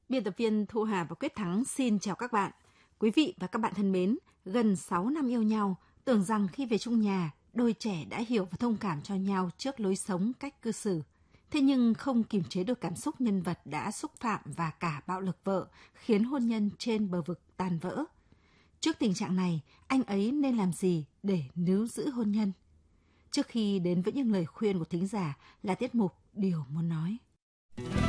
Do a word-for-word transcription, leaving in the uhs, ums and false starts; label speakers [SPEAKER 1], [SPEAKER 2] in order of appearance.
[SPEAKER 1] Biên tập viên Thu Hà và Quyết Thắng xin chào các bạn. Quý vị và các bạn thân mến, gần sáu năm yêu nhau, tưởng rằng khi về chung nhà, đôi trẻ đã hiểu và thông cảm cho nhau trước lối sống, cách cư xử. Thế nhưng không kiềm chế được cảm xúc nhân vật đã xúc phạm và cả bạo lực vợ, khiến hôn nhân trên bờ vực tan vỡ. Trước tình trạng này, anh ấy nên làm gì để níu giữ hôn nhân? Trước khi đến với những lời khuyên của thính giả là tiết mục Điều Muốn Nói.